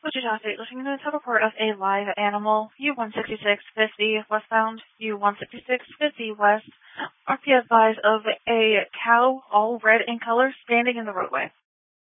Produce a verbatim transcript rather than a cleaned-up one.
Wichita State, listening to the report of a live animal, U one sixty-six fifty westbound, U one sixty-six fifty west. R P advised of a cow, all red in color, standing in the roadway.